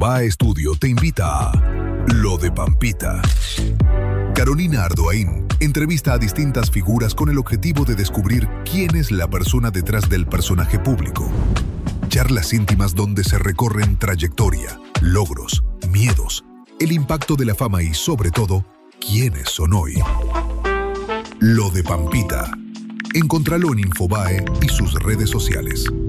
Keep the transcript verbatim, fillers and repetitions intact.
Infobae Estudio te invita a Lo de Pampita. Carolina Ardoaín entrevista a distintas figuras con el objetivo de descubrir quién es la persona detrás del personaje público. Charlas íntimas donde se recorren trayectoria, logros, miedos, el impacto de la fama y, sobre todo, quiénes son hoy. Lo de Pampita. Encontralo en Infobae y sus redes sociales.